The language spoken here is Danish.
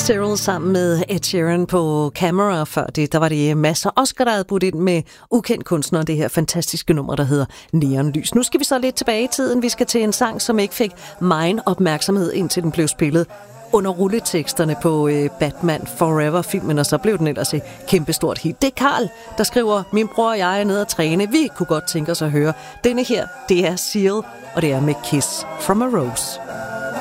Cyril sammen med Ed Sheeran på Camera. Før det, der var det masser Oscar, der havde budt ind med ukendt kunstner, det her fantastiske nummer, der hedder Neonlys. Nu skal vi så lidt tilbage i tiden. Vi skal til en sang, som ikke fik megen opmærksomhed, indtil den blev spillet under rulleteksterne på Batman Forever-filmen, og så blev den ellers et kæmpestort hit. Det er Karl, der skriver: min bror og jeg er nede at træne. Vi kunne godt tænke os at høre denne her. Det er Seal, og det er med Kiss from a Rose.